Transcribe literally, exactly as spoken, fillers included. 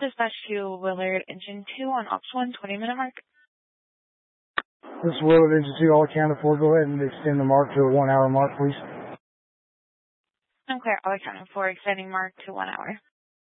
dispatch to Willard Engine two on Ops one, twenty minute mark. This is Willard Engine two, all accounted for. Go ahead and extend the mark to a one hour mark, please. I'm clear, all accounted for, extending mark to one hour.